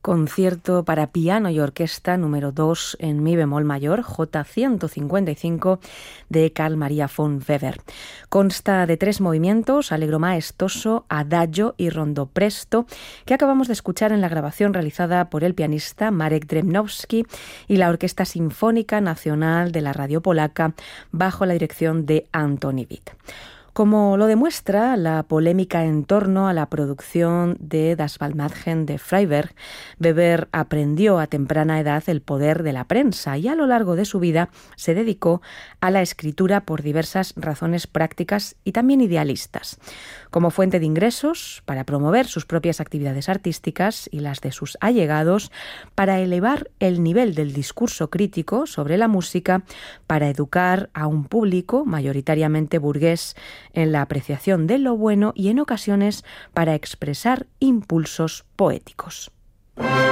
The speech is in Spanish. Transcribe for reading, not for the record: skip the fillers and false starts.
Concierto para piano y orquesta número 2 en mi bemol mayor, J155, de Carl Maria von Weber. Consta de 3 movimientos, allegro maestoso, adagio y rondo presto, que acabamos de escuchar en la grabación realizada por el pianista Marek Dremnowski y la Orquesta Sinfónica Nacional de la Radio Polaca, bajo la dirección de Antoni Witt. Como lo demuestra la polémica en torno a la producción de Das Balmadgen de Freiberg, Weber aprendió a temprana edad el poder de la prensa y a lo largo de su vida se dedicó a la escritura por diversas razones prácticas y también idealistas, como fuente de ingresos, para promover sus propias actividades artísticas y las de sus allegados, para elevar el nivel del discurso crítico sobre la música, para educar a un público mayoritariamente burgués en la apreciación de lo bueno y en ocasiones para expresar impulsos poéticos.